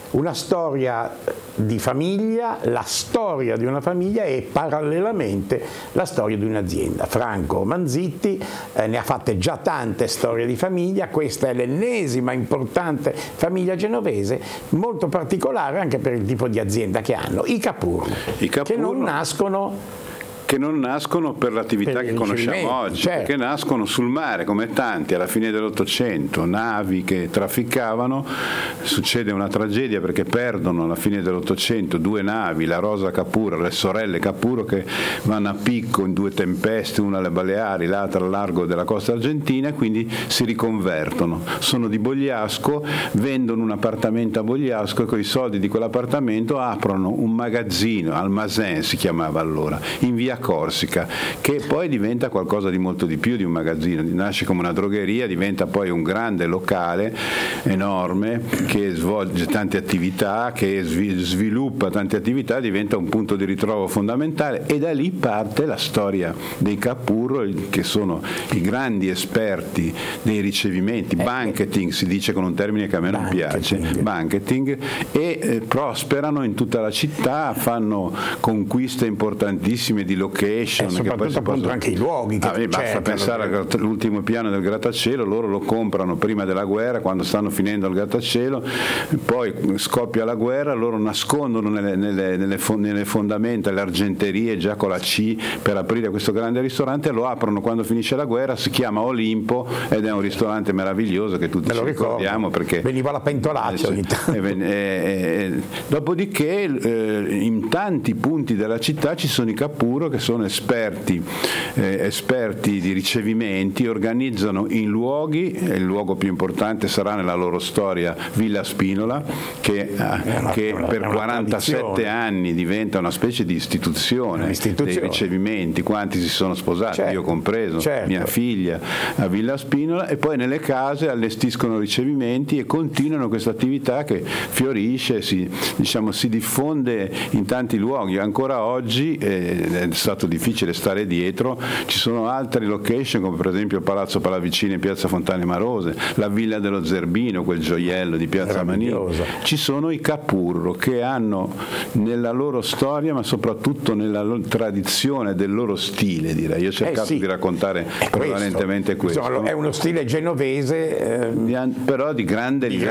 una storia di famiglia, la storia di una famiglia e parallelamente la storia di un'azienda. Franco Manzitti ne ha fatte già tante storie di famiglia, questa è l'ennesima importante famiglia genovese, molto particolare anche per il tipo di azienda che hanno, i Capurro, che non nascono per l'attività che conosciamo oggi, certo. Che nascono sul mare come tanti alla fine dell'Ottocento, navi che trafficavano, succede una tragedia perché perdono alla fine dell'Ottocento 2 navi, la Rosa Capurro, le sorelle Capurro, che vanno a picco in 2 tempeste, una alle Baleari, l'altra al largo della costa argentina, e quindi si riconvertono, sono di Bogliasco, vendono un appartamento a Bogliasco e con i soldi di quell'appartamento aprono un magazzino, Almazen si chiamava allora, in via Corsica, che poi diventa qualcosa di molto di più di un magazzino, nasce come una drogheria, diventa poi un grande locale enorme che svolge tante attività, che sviluppa tante attività, diventa un punto di ritrovo fondamentale, e da lì parte la storia dei Capurro, che sono i grandi esperti dei ricevimenti, banqueting si dice con un termine che a me non piace, banqueting, e prosperano in tutta la città, fanno conquiste importantissime di location, soprattutto che poi appunto anche i luoghi che basta pensare all'ultimo piano del grattacielo, loro lo comprano prima della guerra, quando stanno finendo il grattacielo, poi scoppia la guerra, loro nascondono nelle fondamenta le argenterie già con la C per aprire questo grande ristorante, lo aprono quando finisce la guerra, si chiama Olimpo ed è un ristorante meraviglioso che tutti ci ricordiamo perché veniva la pentolaccia ogni tanto. Dopodiché in tanti punti della città ci sono i Capurro che sono esperti di ricevimenti, organizzano in luoghi, e il luogo più importante sarà nella loro storia Villa Spinola, che per 47 anni diventa una specie di istituzione dei ricevimenti, quanti si sono sposati, certo, io compreso, certo, mia figlia a Villa Spinola, e poi nelle case allestiscono ricevimenti e continuano questa attività che fiorisce, si diffonde in tanti luoghi. Ancora oggi è stato difficile stare dietro, ci sono altre location come per esempio il Palazzo Pallavicino in piazza Fontane Marose, la Villa dello Zerbino, quel gioiello di piazza Manini, ci sono i Capurro che hanno nella loro storia, ma soprattutto nella loro tradizione del loro stile, direi. Io ho cercato di raccontare prevalentemente questo. È uno stile genovese, però di grande